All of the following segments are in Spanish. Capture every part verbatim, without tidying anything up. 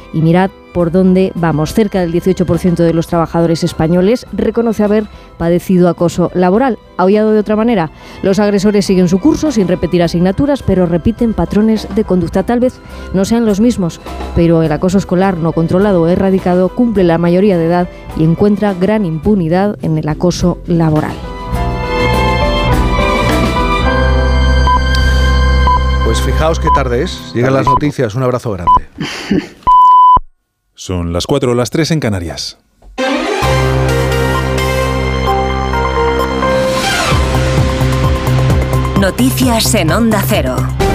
Y mirad por dónde vamos. Cerca del dieciocho por ciento de los trabajadores españoles reconoce haber padecido acoso laboral. Aullado de otra manera, los agresores siguen su curso sin repetir asignaturas, pero repiten patrones de conducta. Tal vez no sean los mismos, pero el acoso escolar no controlado o erradicado cumple la mayoría de edad y encuentra gran impunidad en el acoso laboral. Pues fijaos qué tarde es. Llegan las noticias. Un abrazo grande. Son las cuatro o las tres en Canarias. Noticias en Onda Cero.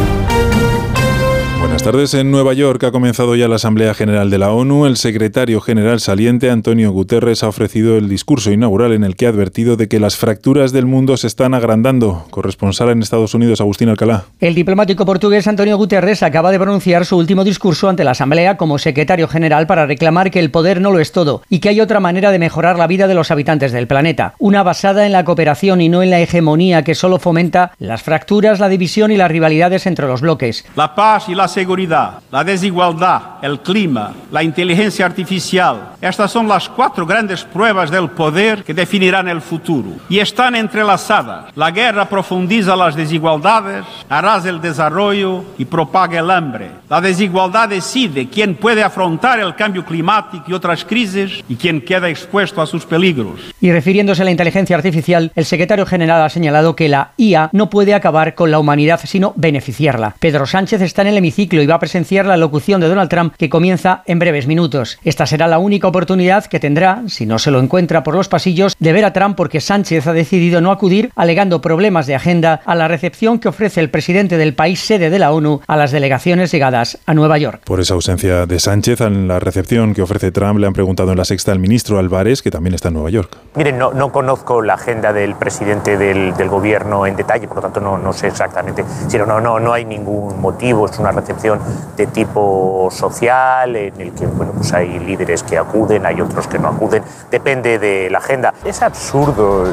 Buenas tardes. En Nueva York ha comenzado ya la Asamblea General de la ONU. El secretario general saliente, Antonio Guterres, ha ofrecido el discurso inaugural en el que ha advertido de que las fracturas del mundo se están agrandando. Corresponsal en Estados Unidos, Agustín Alcalá. El diplomático portugués Antonio Guterres acaba de pronunciar su último discurso ante la Asamblea como secretario general para reclamar que el poder no lo es todo y que hay otra manera de mejorar la vida de los habitantes del planeta. Una basada en la cooperación y no en la hegemonía que solo fomenta las fracturas, la división y las rivalidades entre los bloques. La paz y la seguridad, la desigualdad, el clima, la inteligencia artificial. Estas son las cuatro grandes pruebas del poder que definirán el futuro. Y están entrelazadas. La guerra profundiza las desigualdades, arrasa el desarrollo y propaga el hambre. La desigualdad decide quién puede afrontar el cambio climático y otras crisis y quién queda expuesto a sus peligros. Y refiriéndose a la inteligencia artificial, el secretario general ha señalado que la I A no puede acabar con la humanidad, sino beneficiarla. Pedro Sánchez está en el hemiciclo y va a presenciar la locución de Donald Trump, que comienza en breves minutos. Esta será la única oportunidad que tendrá, si no se lo encuentra por los pasillos, de ver a Trump, porque Sánchez ha decidido no acudir, alegando problemas de agenda, a la recepción que ofrece el presidente del país sede de la ONU a las delegaciones llegadas a Nueva York. Por esa ausencia de Sánchez en la recepción que ofrece Trump, le han preguntado en La Sexta al ministro Álvarez, que también está en Nueva York. Miren, no, no conozco la agenda del presidente del, del gobierno en detalle, por lo tanto no, no sé exactamente. Si no, no, no hay ningún motivo, es una recepción de tipo social, en el que bueno, pues hay líderes que acuden, hay otros que no acuden, depende de la agenda. Es absurdo, eh,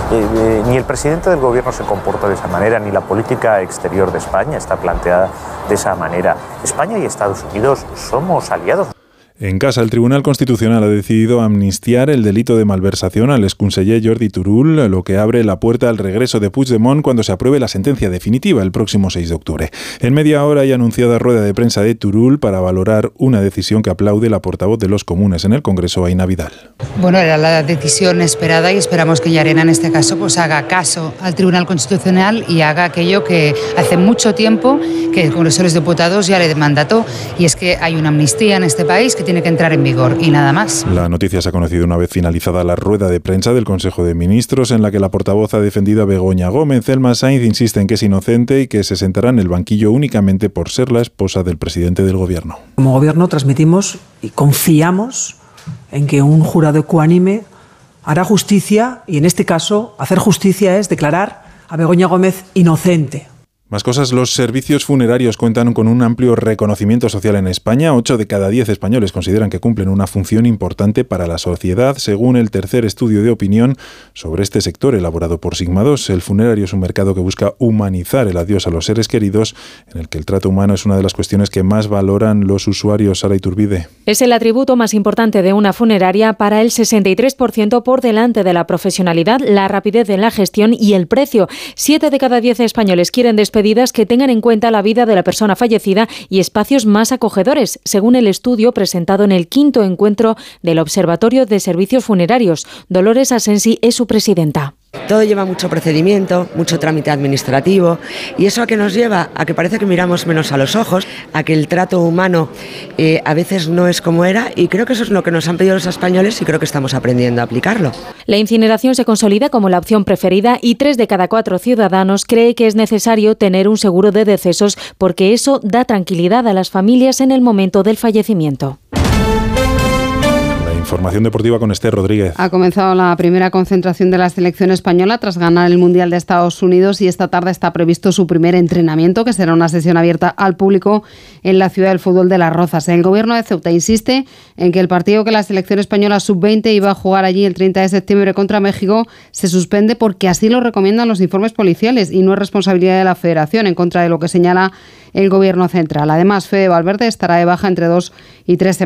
eh, ni el presidente del gobierno se comporta de esa manera, ni la política exterior de España está planteada de esa manera. España y Estados Unidos somos aliados. En casa, el Tribunal Constitucional ha decidido amnistiar el delito de malversación al exconseller Jordi Turull, lo que abre la puerta al regreso de Puigdemont cuando se apruebe la sentencia definitiva el próximo seis de octubre. En media hora hay anunciada rueda de prensa de Turull para valorar una decisión que aplaude la portavoz de los comunes en el Congreso, Aina Vidal. Bueno, era la decisión esperada y esperamos que Llarena en este caso pues haga caso al Tribunal Constitucional y haga aquello que hace mucho tiempo que el Congreso de los Diputados ya le mandató, y es que hay una amnistía en este país que tiene que entrar en vigor y nada más. La noticia se ha conocido una vez finalizada la rueda de prensa del Consejo de Ministros, en la que la portavoz ha defendido a Begoña Gómez. Elma Sainz insiste en que es inocente y que se sentará en el banquillo únicamente por ser la esposa del presidente del Gobierno. Como Gobierno transmitimos y confiamos en que un jurado ecuánime hará justicia, y en este caso hacer justicia es declarar a Begoña Gómez inocente. Más cosas, los servicios funerarios cuentan con un amplio reconocimiento social en España. Ocho de cada diez españoles consideran que cumplen una función importante para la sociedad, según el tercer estudio de opinión sobre este sector elaborado por Sigma dos. El funerario es un mercado que busca humanizar el adiós a los seres queridos, en el que el trato humano es una de las cuestiones que más valoran los usuarios. Sara Iturbide. Es el atributo más importante de una funeraria para el sesenta y tres por ciento, por delante de la profesionalidad, la rapidez en la gestión y el precio. Siete de cada diez españoles quieren despedir pedidas que tengan en cuenta la vida de la persona fallecida y espacios más acogedores, según el estudio presentado en el quinto encuentro del Observatorio de Servicios Funerarios. Dolores Asensi es su presidenta. Todo lleva mucho procedimiento, mucho trámite administrativo, y eso a que nos lleva a que parece que miramos menos a los ojos, a que el trato humano eh, a veces no es como era, y creo que eso es lo que nos han pedido los españoles y creo que estamos aprendiendo a aplicarlo. La incineración se consolida como la opción preferida y tres de cada cuatro ciudadanos cree que es necesario tener un seguro de decesos porque eso da tranquilidad a las familias en el momento del fallecimiento. Información deportiva con Esther Rodríguez. Ha comenzado la primera concentración de la selección española tras ganar el Mundial de Estados Unidos, y esta tarde está previsto su primer entrenamiento, que será una sesión abierta al público en la ciudad del fútbol de Las Rozas. El gobierno de Ceuta insiste en que el partido que la selección española sub veinte iba a jugar allí el treinta de septiembre contra México se suspende porque así lo recomiendan los informes policiales y no es responsabilidad de la Federación, en contra de lo que señala el gobierno central. Además, Fede Valverde estará de baja entre dos y tres semanas.